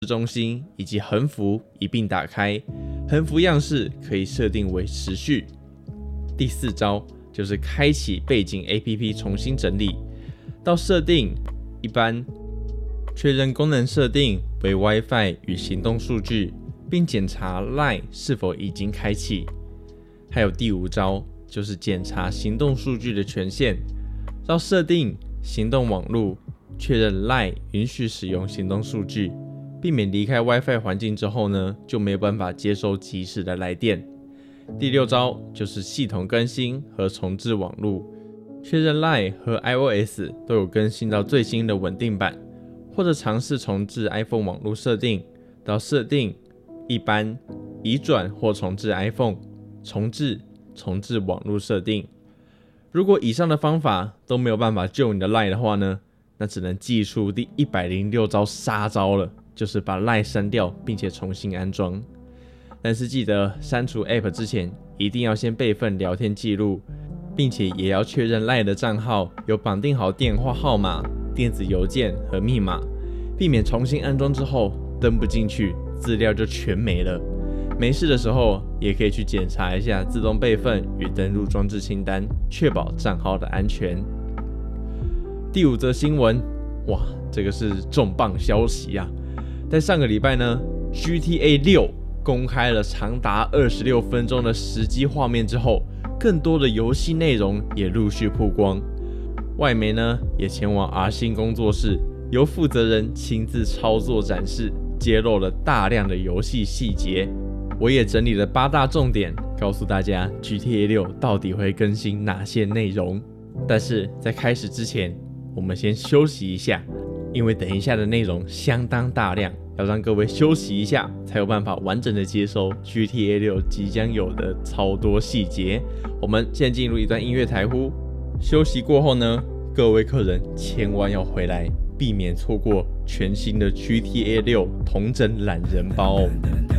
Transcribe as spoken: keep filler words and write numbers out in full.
中心以及横幅一并打开，横幅样式可以设定为持续。第四招就是开启背景 A P P 重新整理，到设定一般，确认功能设定为 Wi-Fi 与行动数据，并检查 LINE 是否已经开启。还有第五招就是检查行动数据的权限，到设定行动网络，确认 LINE 允许使用行动数据，避免离开 Wi-Fi 环境之后呢，就没有办法接收即时的来电。第六招就是系统更新和重置网络，确认 LINE 和 iOS 都有更新到最新的稳定版，或者尝试重置 iPhone 网络设定，到设定一般、移转或重置 iPhone、重置、重置网络设定。如果以上的方法都没有办法救你的 LINE 的话呢，那只能祭出第一百零六招杀招了，就是把 LINE 删掉并且重新安装。但是记得删除 App 之前，一定要先备份聊天记录，并且也要确认 LINE 的账号有绑定好电话号码、电子邮件和密码，避免重新安装之后登不进去，资料就全没了。没事的时候也可以去检查一下自动备份与登录装置清单，确保账号的安全。第五则新闻，哇，这个是重磅消息啊！在上个礼拜呢 ，G T A 六公开了长达二十六分钟的实机画面之后，更多的游戏内容也陆续曝光。外媒呢也前往 R 星工作室，由负责人亲自操作展示，揭露了大量的游戏细节。我也整理了八大重点，告诉大家 G T A 六到底会更新哪些内容。但是在开始之前，我们先休息一下，因为等一下的内容相当大量，要让各位休息一下，才有办法完整的接收 G T A 六即将有的超多细节。我们先进入一段音乐台呼，休息过后呢，各位客人千万要回来，避免错过全新的 G T A 六同整懒人包。